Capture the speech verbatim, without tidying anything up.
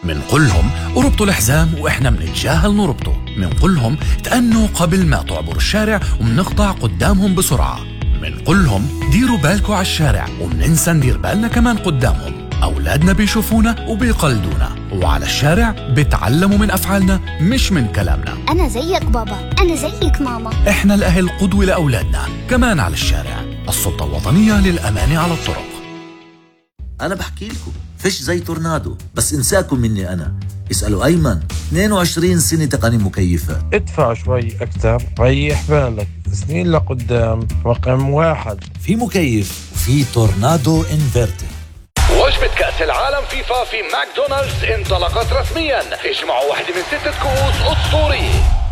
منقول لهم اربطوا الحزام وإحنا منتجاهل نربطه. منقول لهم تأنوا قبل ما تعبروا الشارع ومنقطع قدامهم بسرعة. منقول لهم ديروا بالكوا على الشارع ومننسى ندير بالنا كمان قدامهم. أولادنا بيشوفونا وبيقلدونا، وعلى الشارع بيتعلموا من أفعالنا مش من كلامنا. أنا زيك بابا، أنا زيك ماما. إحنا الأهل قدوة لأولادنا كمان على الشارع. السلطة الوطنية للأمان على الطرق. أنا بحكي لكم فيش زي تورنادو، بس انساكم مني أنا. اسألوا أيمن، اثنين وعشرين سنة تقني مكيفات. ادفع شوي أكتر، ريح بالك، سنين لقدام رقم واحد. في مكيف وفي تورنادو انفرتر. وجبة كأس العالم فيفا في ماكدونالدز انطلقت رسميا. اجمعوا واحدة من ستة كؤوس أسطورية.